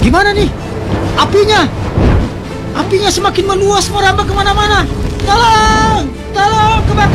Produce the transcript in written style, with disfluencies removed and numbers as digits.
Gimana nih? Apinya! Apinya semakin meluas merambah kemana-mana. Tolong! Tolong, kebakaran!